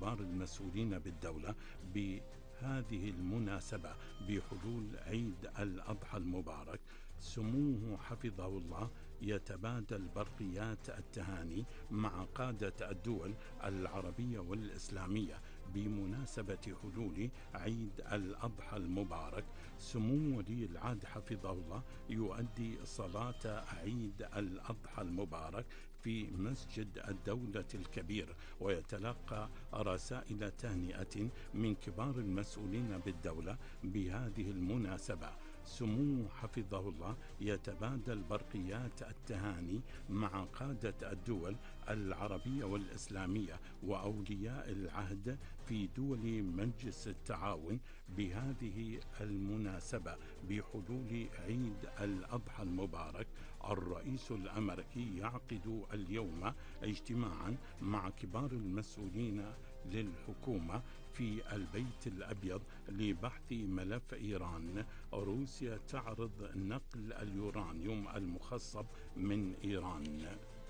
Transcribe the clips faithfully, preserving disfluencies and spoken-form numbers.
كبار المسؤولين بالدولة بهذه المناسبة بحلول عيد الأضحى المبارك. سموه حفظه الله يتبادل برقيات التهاني مع قادة الدول العربية والإسلامية بمناسبة حلول عيد الأضحى المبارك. سمو ولي العهد حفظه الله يؤدي صلاة عيد الأضحى المبارك في مسجد الدولة الكبير، ويتلقى رسائل تهنئة من كبار المسؤولين بالدولة بهذه المناسبة. سموه حفظه الله يتبادل برقيات التهاني مع قادة الدول العربية والإسلامية وأولياء العهد في دول مجلس التعاون بهذه المناسبة بحلول عيد الأضحى المبارك. الرئيس الأمريكي يعقد اليوم اجتماعا مع كبار المسؤولين للحكومة في البيت الأبيض لبحث ملف إيران. روسيا تعرض نقل اليورانيوم المخصب من إيران.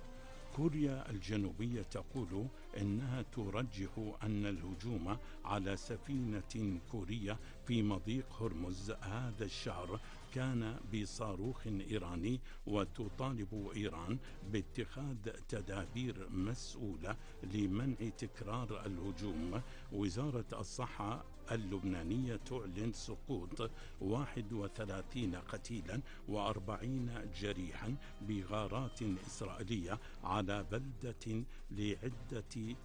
كوريا الجنوبية تقول إنها ترجح أن الهجوم على سفينة كورية في مضيق هرمز هذا الشهر كان بصاروخ إيراني، وتطالب إيران باتخاذ تدابير مسؤولة لمنع تكرار الهجوم. وزارة الصحة اللبنانية تعلن سقوط واحد وثلاثين قتيلا وأربعين جريحا بغارات إسرائيلية على بلدة لعدة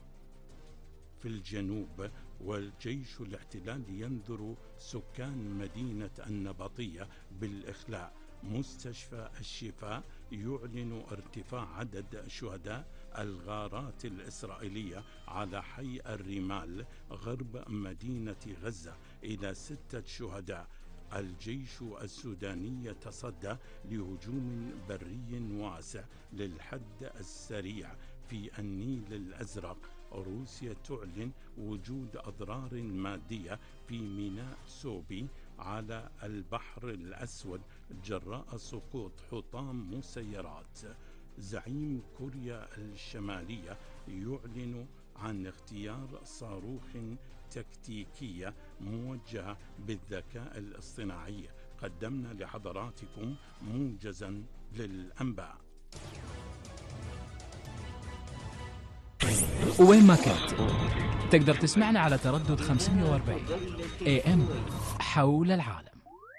في الجنوب. والجيش الاحتلال ينذر سكان مدينة النبطية بالإخلاء. مستشفى الشفاء يعلن ارتفاع عدد شهداء الغارات الإسرائيلية على حي الرمال غرب مدينة غزة إلى ستة شهداء. الجيش السوداني يتصدى لهجوم بري واسع للحد السريع في النيل الأزرق. روسيا تعلن وجود أضرار مادية في ميناء سوبي على البحر الأسود جراء سقوط حطام مسيرات. زعيم كوريا الشمالية يعلن عن اختيار صاروخ تكتيكية موجهة بالذكاء الاصطناعي. قدمنا لحضراتكم موجزا للأنباء. وين ما كنت تقدر تسمعنا على تردد خمسمية وأربعين إيه إم حول العالم.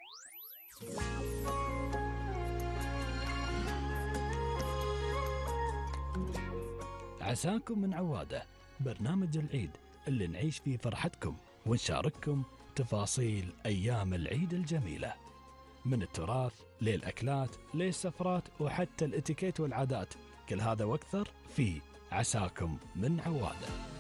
عساكم من عوادة، برنامج العيد اللي نعيش فيه فرحتكم ونشارككم تفاصيل أيام العيد الجميلة، من التراث للأكلات للسفرات وحتى الاتيكيت والعادات. كل هذا واكثر في عساكم من عوادة.